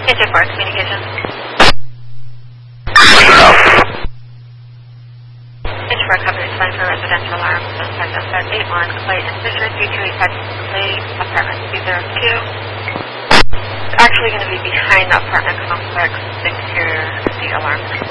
Interport communications. Interport company is fine for residential alarm. Suspect 81, Clay Incision, 328 Clay Apartment 202. It's actually going to be behind the apartment complex, the exterior of the alarm.